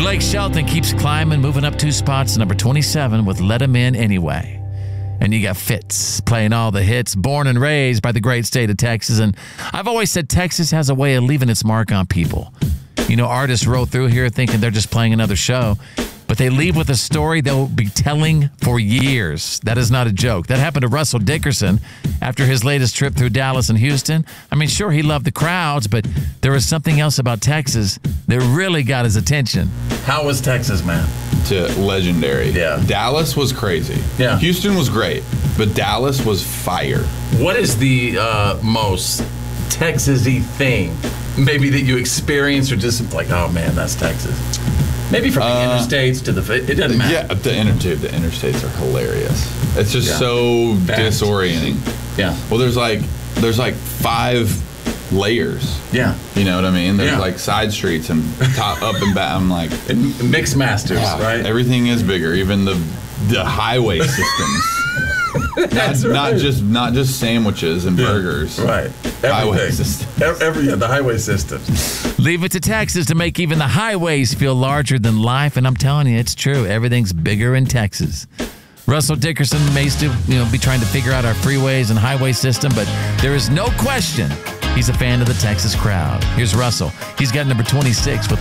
Blake Shelton keeps climbing, moving up 2 spots to number 27 with Let 'Em In Anyway. And you got Fitz playing all the hits, born and raised by the great state of Texas. And I've always said Texas has a way of leaving its mark on people. You know, artists roll through here thinking they're just playing another show, but they leave with a story they'll be telling for years. That is not a joke. That happened to Russell Dickerson after his latest trip through Dallas and Houston. I mean, sure, he loved the crowds, but there was something else about Texas that really got his attention. How was Texas, man? Legendary. Yeah. Dallas was crazy. Yeah. Houston was great, but Dallas was fire. What is the most Texas-y thing maybe that you experienced or just like, oh, man, that's Texas? Maybe from the interstates to it doesn't matter. Yeah, the interstates are hilarious. It's just so disorienting. Yeah. Well, there's like 5 layers. Yeah. You know what I mean? There's like side streets and top, up and back. I'm like, and mixed masters, right? Everything is bigger, even the highway systems. Not just sandwiches and burgers. Right. Highway system. The highway system. Leave it to Texas to make even the highways feel larger than life, and I'm telling you, it's true. Everything's bigger in Texas. Russell Dickerson may still, be trying to figure out our freeways and highway system, but there is no question he's a fan of the Texas crowd. Here's Russell. He's got number 26 with